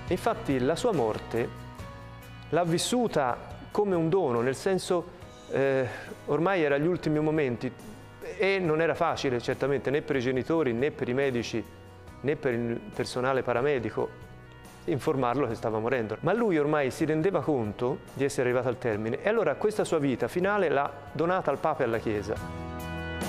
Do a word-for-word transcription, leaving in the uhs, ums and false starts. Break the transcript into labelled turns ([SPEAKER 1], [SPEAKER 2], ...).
[SPEAKER 1] Infatti la sua morte l'ha vissuta come un dono, nel senso eh, ormai era agli ultimi momenti e non era facile certamente né per i genitori né per i medici né per il personale paramedico informarlo che stava morendo. Ma lui ormai si rendeva conto di essere arrivato al termine e allora questa sua vita finale l'ha donata al Papa e alla Chiesa.